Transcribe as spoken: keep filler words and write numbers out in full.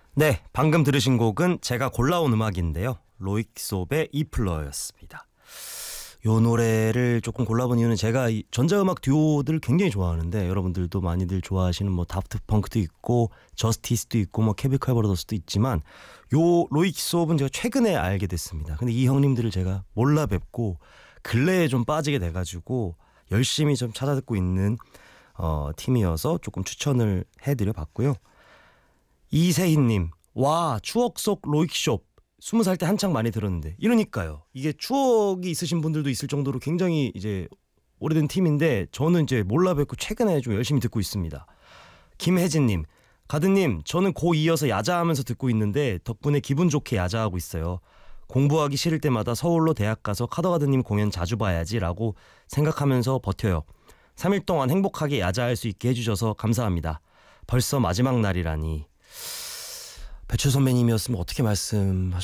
네, 방금 들으신 곡은 제가 골라온 음악인데요. 로이sob의 이플러였습니다. 요 노래를 조금 골라본 이유는 제가 이 전자음악 듀오들 굉장히 좋아하는데 여러분들도 많이들 좋아하시는 뭐 다프트 펑크도 있고 저스티스도 있고 뭐 케미컬 브라더스도 있지만 요 로이sob은 제가 최근에 알게 됐습니다. 근데 이 형님들을 제가 몰라 뵙고 근래에 좀 빠지게 돼가지고 열심히 좀 찾아듣고 있는 어, 팀이어서 조금 추천을 해드려 봤고요. 이세희님, 와 추억 속 로이숍 스무 살 때 한창 많이 들었는데 이러니까요. 이게 추억이 있으신 분들도 있을 정도로 굉장히 이제 오래된 팀인데 저는 이제 몰라 뵙고 최근에 좀 열심히 듣고 있습니다. 김혜진님, 가드님 저는 고이어서 야자하면서 듣고 있는데 덕분에 기분 좋게 야자하고 있어요. 공부하기 싫을 때마다 서울로 대학 가서 카더가드님 공연 자주 봐야지 라고 생각하면서 버텨요. 삼 일 동안 행복하게 야자할 수 있게 해주셔서 감사합니다. 벌써 마지막 날이라니. 배철 선배님이었으면 어떻게 말씀하셨